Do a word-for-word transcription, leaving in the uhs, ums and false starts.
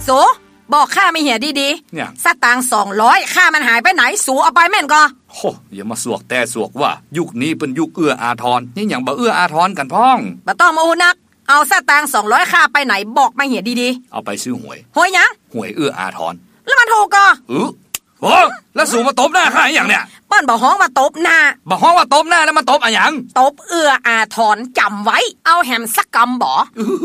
โสบอกข้าไม่เหียดีๆเนี่ยสตางค์สองร้อยข้ามันหายไปไหนสูเอาไปแม่นก็โหอย่ามาสวกแต่สวกว่ายุคนี้เป็นยุคเอื้ออาทรนี่อย่างบ่เอื้ออาทรกันพ้องบ่ต้องมาอูนักเอาสตางค์สองร้อยข้าไปไหนบอกมาเหียดีๆเอาไปซื้อหวยหวยยังหวยเอื้ออาทรแล้วมันถูกก็เออโอ้แล้วสูมาตบหน้าข้าอย่างเนี้ยเปิ้นบอกฮ้องว่าตบหน้าบอกฮ้องว่าตบหน้าแล้วมันตบอะหยังตบเอื้ออาทรจำไว้เอาแหมสักกำบ่